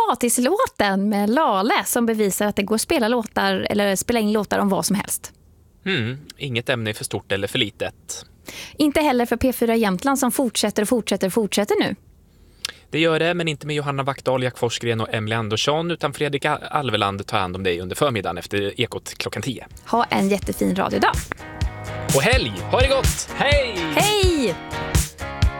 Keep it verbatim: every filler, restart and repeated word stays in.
gratislåten med Lale som bevisar att det går att spela låtar eller spela in låtar om vad som helst. Mm, inget ämne är för stort eller för litet. Inte heller för P fyra Jämtland som fortsätter och fortsätter och fortsätter nu. Det gör det, men inte med Johanna Wackdahl, Jack Forsgren och Emily Andersson, utan Fredrik Alveland tar hand om dig under förmiddagen efter Ekot klockan tio. Ha en jättefin radiodag. Och helg! Ha det gott! Hej! Hej!